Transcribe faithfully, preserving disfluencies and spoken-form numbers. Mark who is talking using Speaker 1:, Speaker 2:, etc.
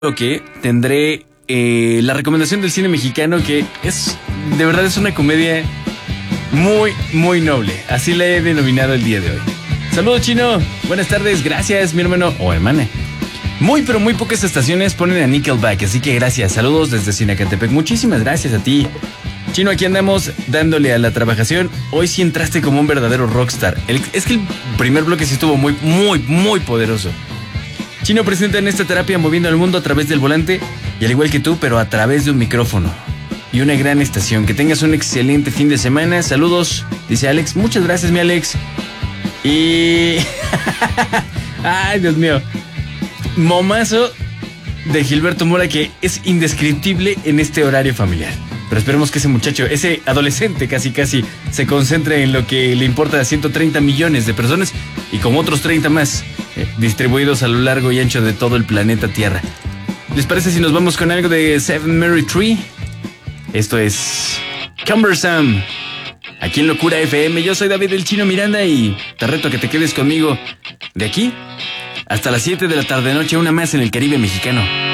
Speaker 1: que tendré eh, la recomendación del cine mexicano, que es, de verdad es una comedia muy, muy noble. Así la he denominado el día de hoy. Saludos, Chino. Buenas tardes. Gracias, mi hermano o hermana. Muy, pero muy pocas estaciones ponen a Nickelback, así que gracias. Saludos desde Sinacantepec. Muchísimas gracias a ti. Chino, aquí andamos dándole a la trabajación. Hoy sí entraste como un verdadero rockstar. El, es que el primer bloque sí estuvo muy, muy, muy poderoso. Chino presenta en esta terapia moviendo al mundo a través del volante y al igual que tú, pero a través de un micrófono y una gran estación. Que tengas un excelente fin de semana. Saludos, dice Alex. Muchas gracias, mi Alex. Y... ay, Dios mío. Momazo de Gilberto Mora, que es indescriptible en este horario familiar. Pero esperemos que ese muchacho, ese adolescente casi casi, se concentre en lo que le importa a ciento treinta millones de personas y como otros treinta más eh, distribuidos a lo largo y ancho de todo el planeta Tierra. ¿Les parece si nos vamos con algo de Seven Mary Tree? Esto es Cumbersome, aquí en Locura F M. Yo soy David el Chino Miranda y te reto a que te quedes conmigo de aquí hasta las siete de la tarde noche, una más en el Caribe mexicano.